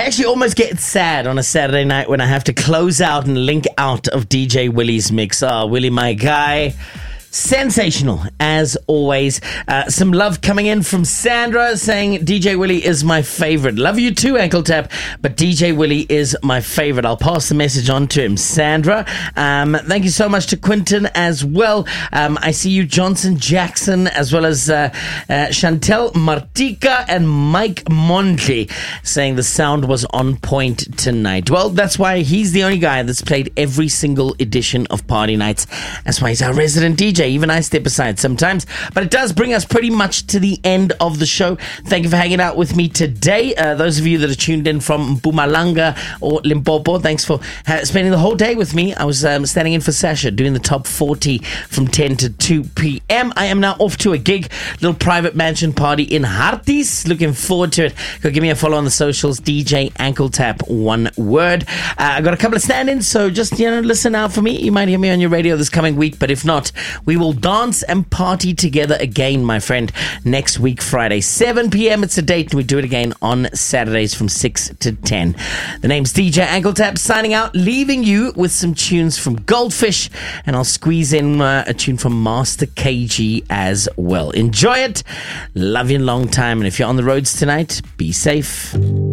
actually almost get sad on a Saturday night when I have to close out and link out of DJ Willie's mix. Willie, my guy. Sensational, as always. Some love coming in from Sandra saying, DJ Willie is my favorite. Love you too, Ankle Tap, but DJ Willie is my favorite. I'll pass the message on to him. Sandra, thank you so much to Quinton as well. I see you, Johnson Jackson, as well as Chantel Martika and Mike Mondley saying the sound was on point tonight. Well, that's why he's the only guy that's played every single edition of Party Nights. That's why he's our resident DJ. Even I step aside sometimes, but it does bring us pretty much to the end of the show. Thank you for hanging out with me today. Those of you that are tuned in from Mpumalanga or Limpopo, thanks for spending the whole day with me. I was standing in for Sasha doing the top 40 from 10 to 2 p.m. I am now off to a gig, little private mansion party in Harties. Looking forward to it. Go give me a follow on the socials, DJ Ankle Tap, one word. I got a couple of stand-ins, so just listen out for me. You might hear me on your radio this coming week, but if not, we will dance and party together again, my friend, next week, Friday, 7 p.m. It's a date, and we do it again on Saturdays from 6 to 10. The name's DJ Ankle Tap, signing out, leaving you with some tunes from Goldfish, and I'll squeeze in a tune from Master KG as well. Enjoy it. Love you a long time, and if you're on the roads tonight, be safe.